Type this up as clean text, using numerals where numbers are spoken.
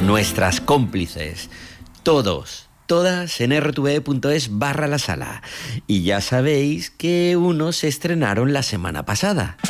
nuestras cómplices, todos, todas en rtve.es/la sala. Y ya sabéis que unos se estrenaron la semana pasada.